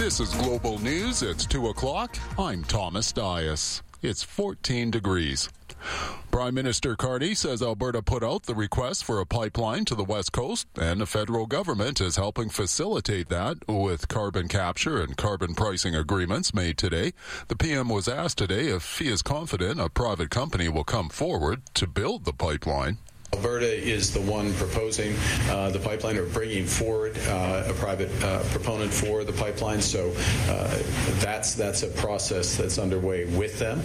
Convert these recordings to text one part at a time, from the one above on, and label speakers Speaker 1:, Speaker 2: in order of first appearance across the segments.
Speaker 1: This is Global News. It's 2 o'clock. I'm Thomas Dias. It's 14 degrees. Prime Minister Carney says Alberta put out the request for a pipeline to the West Coast, and the federal government is helping facilitate that with carbon capture and carbon pricing agreements made today. The PM was asked today if he is confident a private company will come forward to build the pipeline.
Speaker 2: Alberta is the one proposing the pipeline, or bringing forward a private proponent for the pipeline. So that's a process that's underway with them.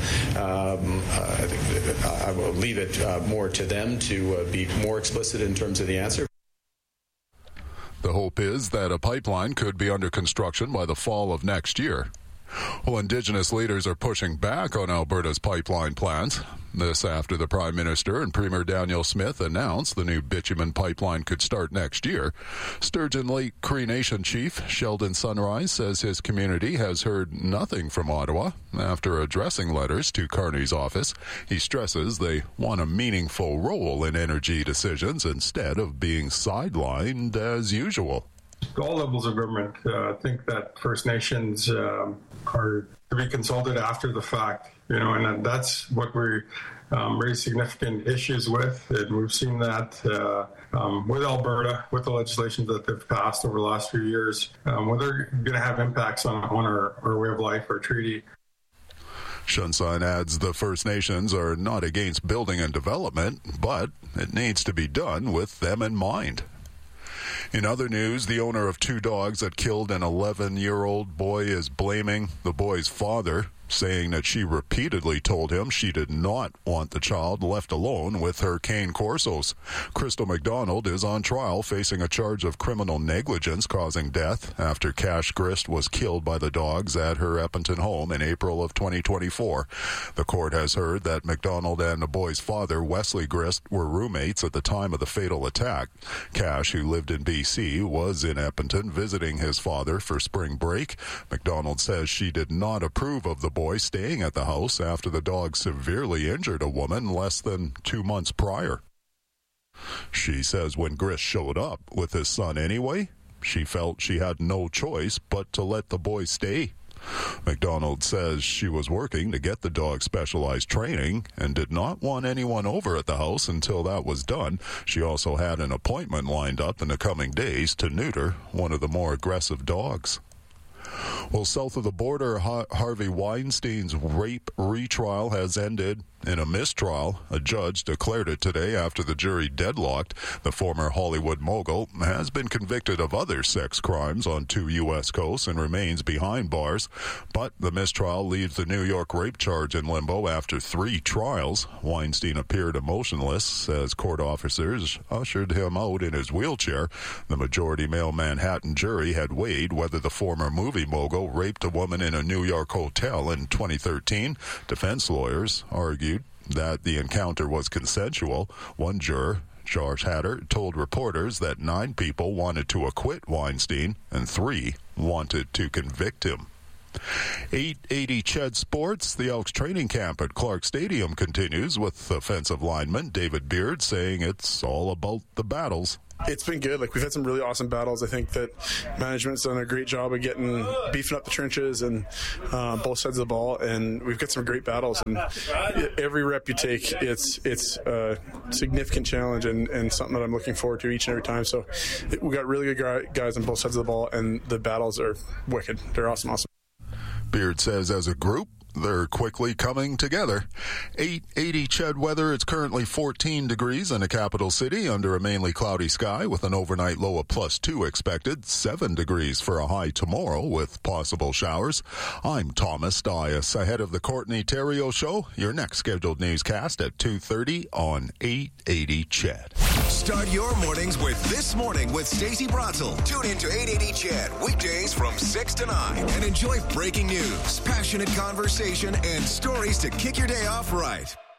Speaker 2: I think I will leave it more to them to be more explicit in terms of the answer.
Speaker 1: The hope is that a pipeline could be under construction by the fall of next year. Well, Indigenous leaders are pushing back on Alberta's pipeline plans. This after the Prime Minister and Premier Daniel Smith announced the new bitumen pipeline could start next year. Sturgeon Lake Cree Nation Chief Sheldon Sunrise says his community has heard nothing from Ottawa after addressing letters to Carney's office. He stresses they want a meaningful role in energy decisions instead of being sidelined as usual.
Speaker 3: All levels of government think that First Nations are to be consulted after the fact, and that's what we raise significant issues with. And we've seen that with Alberta, with the legislation that they've passed over the last few years, where they're going to have impacts on our way of life, our treaty.
Speaker 1: Shunsign adds the First Nations are not against building and development, but it needs to be done with them in mind. In other news, the owner of two dogs that killed an 11-year-old boy is blaming the boy's father, saying that she repeatedly told him she did not want the child left alone with her cane corsos. Crystal McDonald is on trial facing a charge of criminal negligence causing death after Cash Grist was killed by the dogs at her Eppington home in April of 2024. The court has heard that McDonald and the boy's father, Wesley Grist, were roommates at the time of the fatal attack. Cash, who lived in BC, was in Eppington visiting his father for spring break. McDonald says she did not approve of the boy staying at the house after the dog severely injured a woman less than 2 months prior. She says when Grist showed up with his son anyway, she felt she had no choice but to let the boy stay. McDonald says she was working to get the dog specialized training and did not want anyone over at the house until that was done. She also had an appointment lined up in the coming days to neuter one of the more aggressive dogs. Well, south of the border, Harvey Weinstein's rape retrial has ended in a mistrial. A judge declared it today after the jury deadlocked. The former Hollywood mogul has been convicted of other sex crimes on 2 U.S. coasts and remains behind bars. But the mistrial leaves the New York rape charge in limbo after 3 trials. Weinstein appeared emotionless as court officers ushered him out in his wheelchair. The majority male Manhattan jury had weighed whether the former movie mogul raped a woman in a New York hotel in 2013. Defense lawyers argued that the encounter was consensual. One juror, Josh Hatter, told reporters that 9 people wanted to acquit Weinstein and 3 wanted to convict him. 880 Ched Sports, the Elks training camp at Clark Stadium continues with offensive lineman David Beard saying it's all about the battles.
Speaker 4: It's been good. We've had some really awesome battles. I think that management's done a great job of beefing up the trenches and both sides of the ball, and we've got some great battles. And every rep you take, it's a significant challenge and something that I'm looking forward to each and every time. So we got really good guys on both sides of the ball, and the battles are wicked. They're awesome.
Speaker 1: Beard says as a group, they're quickly coming together. 880 Ched weather. It's currently 14 degrees in the capital city under a mainly cloudy sky with an overnight low of +2 expected. 7 degrees for a high tomorrow with possible showers. I'm Thomas Dias. Ahead of the Courtney Theriault Show, your next scheduled newscast at 2:30 on 880 Ched.
Speaker 5: Start your mornings with This Morning with Stacey Bratzel. Tune in to 880 Ched weekdays from 6 to 9 and enjoy breaking news, passionate conversation, and stories to kick your day off right.